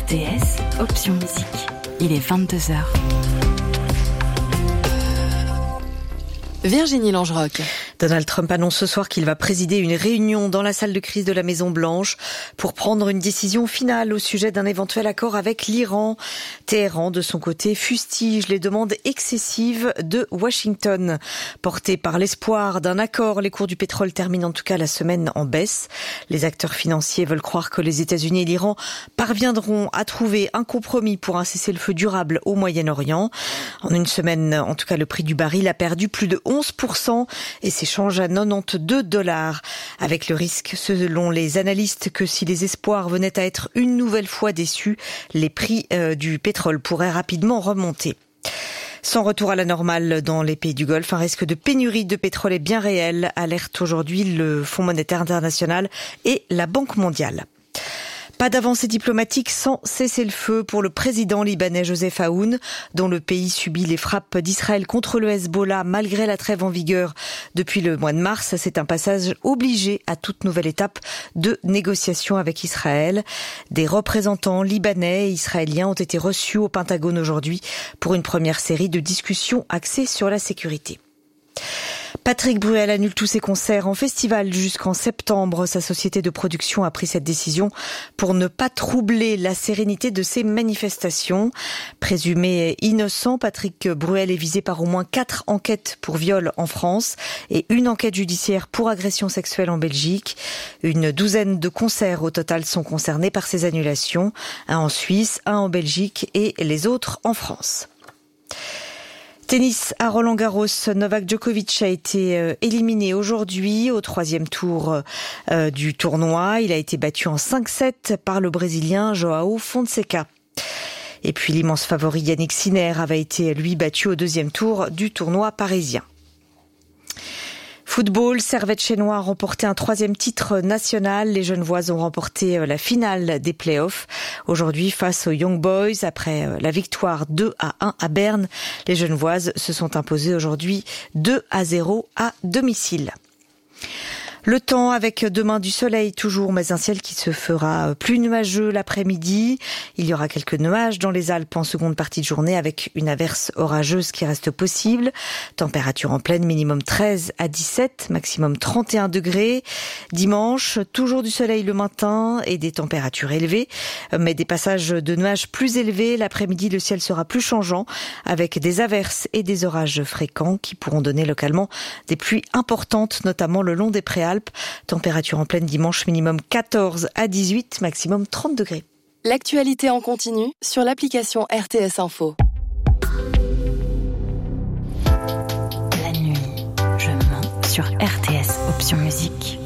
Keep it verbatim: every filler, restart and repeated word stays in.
R T S, option musique. Il est vingt-deux heures. Virginie Langerock. Donald Trump annonce ce soir qu'il va présider une réunion dans la salle de crise de la Maison-Blanche pour prendre une décision finale au sujet d'un éventuel accord avec l'Iran. Téhéran, de son côté, fustige les demandes excessives de Washington. Portés par l'espoir d'un accord, les cours du pétrole terminent en tout cas la semaine en baisse. Les acteurs financiers veulent croire que les États-Unis et l'Iran parviendront à trouver un compromis pour un cessez-le-feu durable au Moyen-Orient. En une semaine, en tout cas, le prix du baril a perdu plus de onze pour cent et s'échange à quatre-vingt-douze dollars, avec le risque, selon les analystes, que si les espoirs venaient à être une nouvelle fois déçus, les prix euh, du pétrole pourraient rapidement remonter. Sans retour à la normale dans les pays du Golfe, un risque de pénurie de pétrole est bien réel, alerte aujourd'hui le Fonds monétaire international et la Banque mondiale. Pas d'avancée diplomatique sans cessez-le-feu pour le président libanais Joseph Aoun, dont le pays subit les frappes d'Israël contre le Hezbollah malgré la trêve en vigueur depuis le mois de mars. C'est un passage obligé à toute nouvelle étape de négociation avec Israël. Des représentants libanais et israéliens ont été reçus au Pentagone aujourd'hui pour une première série de discussions axées sur la sécurité. Patrick Bruel annule tous ses concerts en festival jusqu'en septembre. Sa société de production a pris cette décision pour ne pas troubler la sérénité de ses manifestations. Présumé innocent, Patrick Bruel est visé par au moins quatre enquêtes pour viol en France et une enquête judiciaire pour agression sexuelle en Belgique. Une douzaine de concerts au total sont concernés par ces annulations. Un en Suisse, un en Belgique et les autres en France. Tennis à Roland-Garros, Novak Djokovic a été éliminé aujourd'hui au troisième tour euh, du tournoi. Il a été battu en cinq sept par le Brésilien João Fonseca. Et puis l'immense favori Yannick Sinner avait été lui battu au deuxième tour du tournoi parisien. Football, Servette Chénois a remporté un troisième titre national. Les Genevoises ont remporté la finale des playoffs. Aujourd'hui, face aux Young Boys, après la victoire deux à un à Berne, les Genevoises se sont imposées aujourd'hui deux à zéro à domicile. Le temps avec demain du soleil toujours, mais un ciel qui se fera plus nuageux l'après-midi. Il y aura quelques nuages dans les Alpes en seconde partie de journée avec une averse orageuse qui reste possible. Température en pleine, minimum treize à dix-sept, maximum trente et un degrés. Dimanche, toujours du soleil le matin et des températures élevées, mais des passages de nuages plus élevés. L'après-midi, le ciel sera plus changeant avec des averses et des orages fréquents qui pourront donner localement des pluies importantes, notamment le long des préalpes. Température en pleine dimanche, minimum quatorze à dix-huit, maximum trente degrés. L'actualité en continu sur l'application R T S Info. La nuit, je mens sur R T S, option musique.